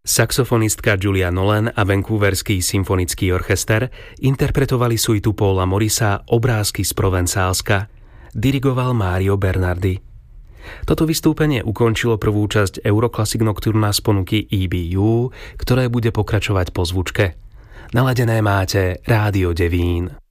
Saxofonistka Julia Nolan a Vancouverský symfonický orchester interpretovali suitu Paula Morrisa Obrázky z Provencálska. Dirigoval Mario Bernardi. Toto vystúpenie ukončilo prvú časť Euroclassic Nocturna z ponuky EBU, ktoré bude pokračovať po zvučke. Naladené máte Rádio Devín.